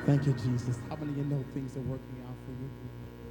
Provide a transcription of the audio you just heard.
Thank you, Jesus. How many of you know things are working out for you?